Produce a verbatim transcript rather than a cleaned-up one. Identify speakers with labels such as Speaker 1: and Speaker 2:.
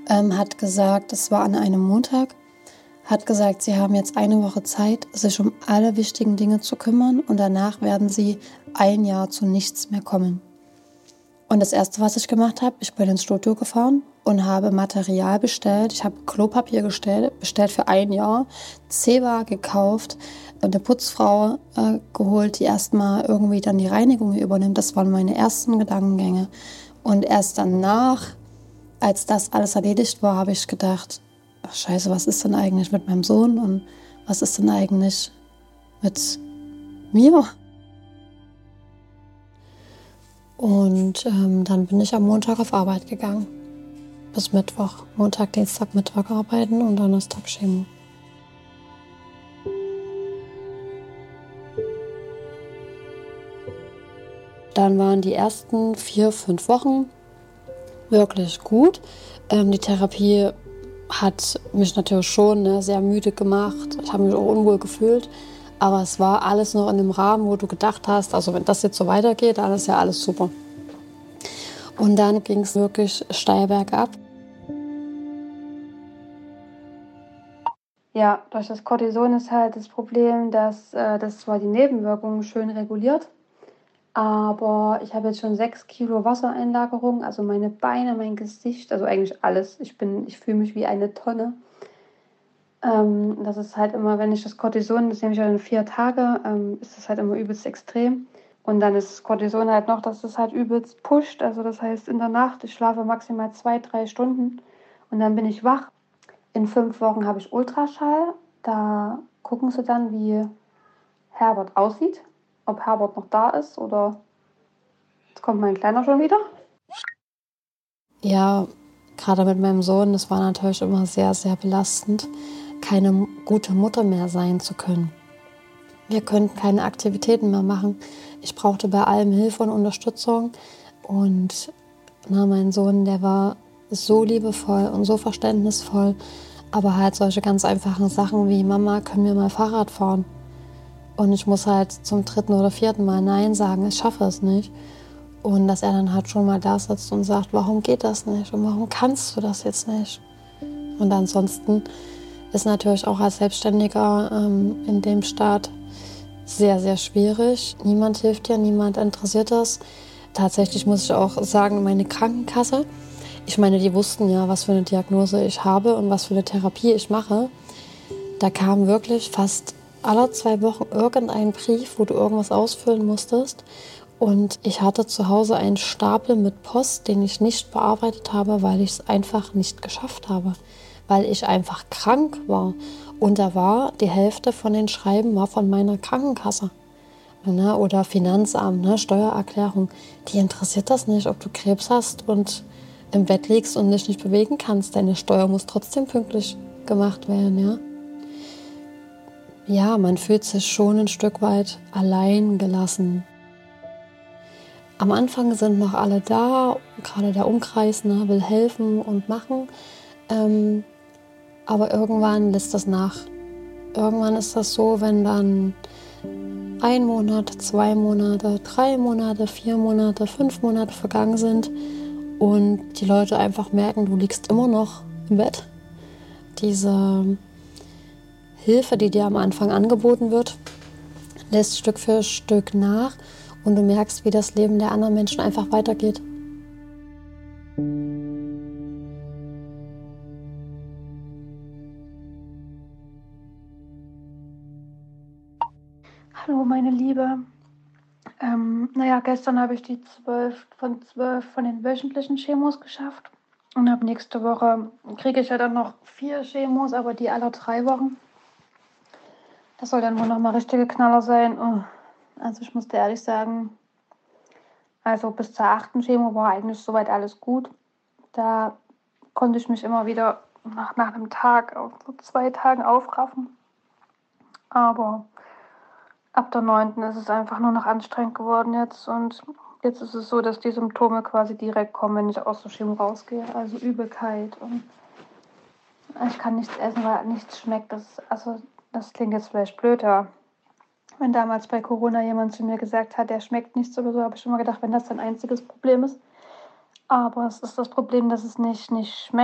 Speaker 1: ähm, hat gesagt, es war an einem Montag, hat gesagt, sie haben jetzt eine Woche Zeit, sich um alle wichtigen Dinge zu kümmern und danach werden sie ein Jahr zu nichts mehr kommen. Und das Erste, was ich gemacht habe, ich bin ins Studio gefahren und habe Material bestellt. Ich habe Klopapier bestellt, bestellt für ein Jahr, Zewa gekauft und eine Putzfrau äh, geholt, die erstmal irgendwie dann die Reinigung übernimmt. Das waren meine ersten Gedankengänge. Und erst danach, als das alles erledigt war, habe ich gedacht, ach Scheiße, was ist denn eigentlich mit meinem Sohn und was ist denn eigentlich mit mir? Und ähm, dann bin ich am Montag auf Arbeit gegangen. Bis Mittwoch. Montag, Dienstag, Mittwoch arbeiten und Donnerstag Chemo. Dann waren die ersten vier, fünf Wochen wirklich gut. Ähm, die Therapie hat mich natürlich schon ne, sehr müde gemacht. Ich habe mich auch unwohl gefühlt. Aber es war alles noch in dem Rahmen, wo du gedacht hast, also wenn das jetzt so weitergeht, dann ist ja alles super. Und dann ging es wirklich steil bergab.
Speaker 2: Ja, durch das Cortison ist halt das Problem, dass äh, das zwar die Nebenwirkungen schön reguliert, aber ich habe jetzt schon sechs Kilo Wassereinlagerung, also meine Beine, mein Gesicht, also eigentlich alles. Ich bin, ich fühle mich wie eine Tonne. Ähm, das ist halt immer, wenn ich das Cortison, das nehme ich halt in vier Tage, ähm, ist das halt immer übelst extrem. Und dann ist das Cortison halt noch, dass es halt übelst pusht. Also das heißt, in der Nacht, ich schlafe maximal zwei, drei Stunden und dann bin ich wach. In fünf Wochen habe ich Ultraschall. Da gucken sie dann, wie Herbert aussieht. Ob Herbert noch da ist oder jetzt kommt mein Kleiner schon wieder.
Speaker 1: Ja, gerade mit meinem Sohn, das war natürlich immer sehr, sehr belastend, keine gute Mutter mehr sein zu können. Wir konnten keine Aktivitäten mehr machen. Ich brauchte bei allem Hilfe und Unterstützung. Und na, mein Sohn, der war so liebevoll und so verständnisvoll. Aber halt solche ganz einfachen Sachen wie, Mama, können wir mal Fahrrad fahren? Und ich muss halt zum dritten oder vierten Mal Nein sagen, ich schaffe es nicht. Und dass er dann halt schon mal da sitzt und sagt, warum geht das nicht und warum kannst du das jetzt nicht? Und ansonsten ist natürlich auch als Selbstständiger ähm, in dem Staat sehr, sehr schwierig. Niemand hilft dir, niemand interessiert das. Tatsächlich muss ich auch sagen, meine Krankenkasse, ich meine, die wussten ja, was für eine Diagnose ich habe und was für eine Therapie ich mache. Da kam wirklich fast alle zwei Wochen irgendein Brief, wo du irgendwas ausfüllen musstest. Und ich hatte zu Hause einen Stapel mit Post, den ich nicht bearbeitet habe, weil ich es einfach nicht geschafft habe. Weil ich einfach krank war. Und da war die Hälfte von den Schreiben war von meiner Krankenkasse. Ne? Oder Finanzamt, ne? Steuererklärung. Die interessiert das nicht, ob du Krebs hast und im Bett liegst und dich nicht bewegen kannst. Deine Steuer muss trotzdem pünktlich gemacht werden. Ja, ja, man fühlt sich schon ein Stück weit allein gelassen. Am Anfang sind noch alle da, gerade der Umkreis ne, will helfen und machen. Ähm, aber irgendwann lässt das nach. Irgendwann ist das so, wenn dann ein Monat, zwei Monate, drei Monate, vier Monate, fünf Monate vergangen sind und die Leute einfach merken, du liegst immer noch im Bett. Diese Hilfe, die dir am Anfang angeboten wird, lässt Stück für Stück nach und du merkst, wie das Leben der anderen Menschen einfach weitergeht.
Speaker 2: Hallo meine Liebe. Ähm, naja, gestern habe ich die zwölf von zwölf von den wöchentlichen Chemos geschafft. Und ab nächste Woche kriege ich ja dann noch vier Chemos, aber die alle drei Wochen. Das soll dann wohl nochmal richtige Knaller sein. Oh. Also ich muss dir ehrlich sagen, also bis zur achten Chemo war eigentlich soweit alles gut. Da konnte ich mich immer wieder nach, nach einem Tag, auf so zwei Tagen aufraffen. Aber ab der neunten ist es einfach nur noch anstrengend geworden jetzt. Und jetzt ist es so, dass die Symptome quasi direkt kommen, wenn ich aus der Chemo rausgehe. Also Übelkeit und ich kann nichts essen, weil nichts schmeckt. Das, also, das klingt jetzt vielleicht blöd, aber wenn damals bei Corona jemand zu mir gesagt hat, der schmeckt nichts oder so, habe ich immer gedacht, wenn das dein einziges Problem ist. Aber es ist das Problem, dass es nicht, nicht schmeckt.